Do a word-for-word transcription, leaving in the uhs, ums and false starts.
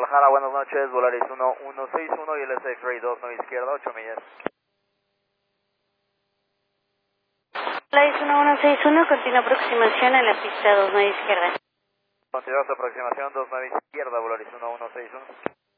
Guadalajara, buenas noches, Volaris uno uno seis uno y el S X-Ray dos, nueve izquierda, ocho millas. Volaris uno uno seis uno, continua aproximación en la pista dos, nueve izquierda. Continúa su aproximación dos nueve izquierda, Volaris uno uno seis uno.